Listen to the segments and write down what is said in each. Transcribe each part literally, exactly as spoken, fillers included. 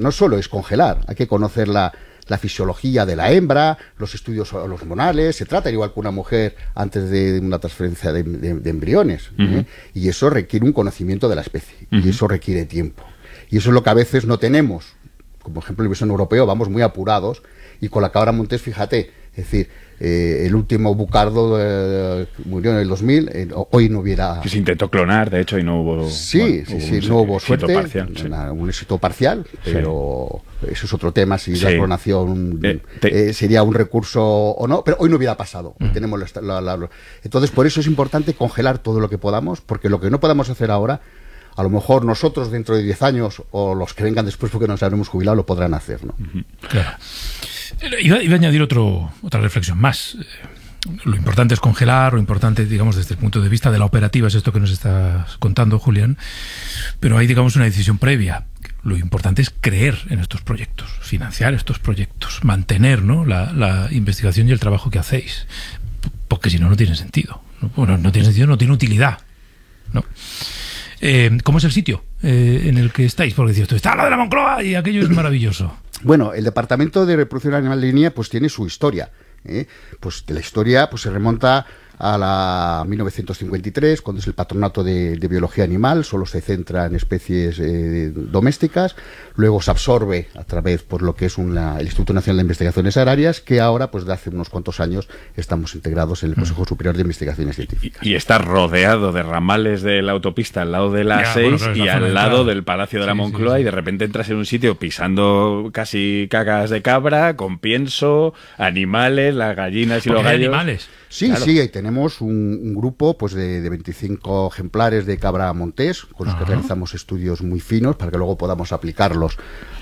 no solo es congelar, hay que conocer la, la fisiología de la hembra, los estudios hormonales, se trata igual que una mujer antes de una transferencia de, de, de embriones, uh-huh. ¿eh? Y eso requiere un conocimiento de la especie, uh-huh. y eso requiere tiempo. Y eso es lo que a veces no tenemos. Como ejemplo, en el visón europeo vamos muy apurados, y con la cabra montés, fíjate, es decir, eh, el último bucardo eh, murió en el dos mil, eh, hoy no hubiera... Que se intentó clonar, de hecho, y no hubo... Sí, bueno, sí, hubo sí, un, no hubo suerte, parcial, sí. una, un éxito parcial, pero sí. Eso es otro tema, si sí. la clonación eh, te... eh, sería un recurso o no, pero hoy no hubiera pasado. Mm. Tenemos la, la, la... Entonces, por eso es importante congelar todo lo que podamos, porque lo que no podamos hacer ahora, a lo mejor nosotros dentro de diez años o los que vengan después porque nos habremos jubilado lo podrán hacer, ¿no? Uh-huh. Claro. Iba, iba a añadir otro, otra reflexión más. Lo importante es congelar, lo importante, digamos, desde el punto de vista de la operativa es esto que nos estás contando, Julián, pero hay, digamos, una decisión previa. Lo importante es creer en estos proyectos, financiar estos proyectos, mantener, ¿no?, la, la investigación y el trabajo que hacéis, porque si no, no tiene sentido. Bueno, no tiene sentido, no tiene utilidad, ¿no? Eh, ¿Cómo es el sitio eh, en el que estáis? Porque decís, está al lado de la Moncloa y aquello es maravilloso. Bueno, el Departamento de Reproducción Animal de Línea pues tiene su historia. ¿eh? Pues la historia pues se remonta a la mil novecientos cincuenta y tres, cuando es el Patronato de, de Biología Animal, solo se centra en especies eh, domésticas, luego se absorbe a través por lo que es una, el Instituto Nacional de Investigaciones Agrarias, que ahora, pues de hace unos cuantos años, estamos integrados en el Consejo Superior de Investigaciones Científicas. Y, y está rodeado de ramales de la autopista al lado de la A seis bueno, y al lado del Palacio de la sí, Moncloa, sí, sí. y de repente entras en un sitio pisando casi cacas de cabra, con pienso, animales, las gallinas y Porque los gallos. Hay animales. Sí, claro. sí, ahí tenemos un, un grupo pues de, de veinticinco ejemplares de cabra montés, con los Ajá. que realizamos estudios muy finos para que luego podamos aplicarlos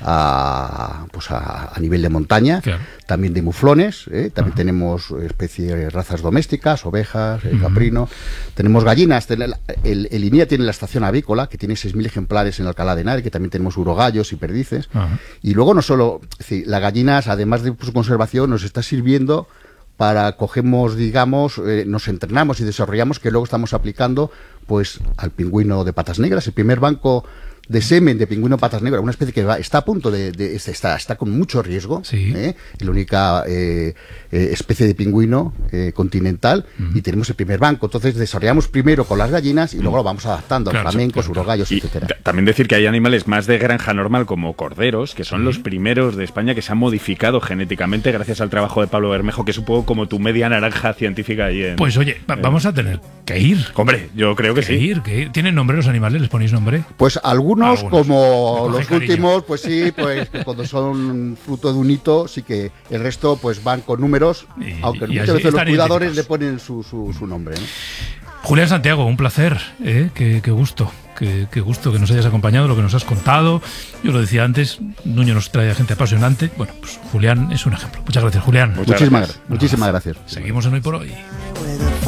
a, pues a, a nivel de montaña, claro. también de muflones, ¿eh? también Ajá. tenemos especies, razas domésticas, ovejas, eh, caprino, uh-huh. tenemos gallinas, el, el, el INIA tiene la estación avícola, que tiene seis mil ejemplares en Alcalá de Henares, que también tenemos urogallos y perdices, Ajá. y luego no solo, es decir, las gallinas, además de su conservación, nos está sirviendo para cogemos, digamos, eh, nos entrenamos y desarrollamos que luego estamos aplicando pues al pingüino de patas negras, el primer banco de semen de pingüino patas negras, una especie que va, está a punto de, de está, está con mucho riesgo, sí. ¿eh? la única eh, eh, especie de pingüino eh, continental, uh-huh. y tenemos el primer banco. Entonces desarrollamos primero con las gallinas y uh-huh. luego lo vamos adaptando claro, a flamencos, claro, urogallos, claro. etcétera. T- también decir que hay animales más de granja normal como corderos, que son uh-huh. los primeros de España que se han modificado genéticamente gracias al trabajo de Pablo Bermejo, que es un poco como tu media naranja científica ahí en, Pues oye, va- vamos a tener que ir. Hombre, yo creo que, que sí. Ir, que ir. ¿Tienen nombre los animales? ¿Les ponéis nombre? Pues algunos, algunos. como los cariño. últimos, pues sí, pues cuando son fruto de un hito, sí que el resto pues van con números, y, aunque y muchas veces los cuidadores le ponen su, su, su nombre, ¿no? Julián Santiago, un placer, ¿eh? qué, qué gusto, qué, qué gusto que nos hayas acompañado, lo que nos has contado. Yo lo decía antes, Nuño nos trae a gente apasionante. Bueno, pues Julián es un ejemplo. Muchas gracias, Julián. Muchas muchísimas gracias. Muchísimas gracias. Seguimos en Hoy por Hoy.